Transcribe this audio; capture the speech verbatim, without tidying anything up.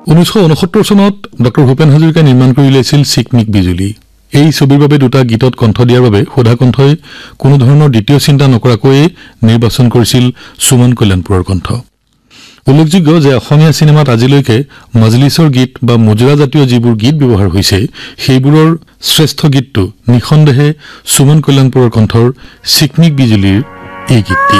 ঊনৈছশ ঊনসত্তৰ চনত ডক্টৰ ভূপেন হাজৰিকাই নিৰ্মাণ কৰি উলিয়াইছিল চিকমিক বিজুলী। এই ছবিৰ বাবে দুটা গীতত কণ্ঠ দিয়াৰ বাবে সুধা কণ্ঠই কোনো ধৰণৰ দ্বিতীয় চিন্তা নকৰাকৈয়ে নিৰ্বাচন কৰিছিল সুমন কল্যাণপুৰৰ কণ্ঠ। উল্লেখযোগ্য যে অসমীয়া চিনেমাত আজিলৈকে মজলিছৰ গীত বা মুজৰা জাতীয় যিবোৰ গীত ব্যৱহাৰ হৈছে সেইবোৰৰ শ্ৰেষ্ঠ গীতটো নিঃসন্দেহে সুমন কল্যাণপুৰৰ কণ্ঠৰ চিকমিক বিজুলীৰ এই গীতটি।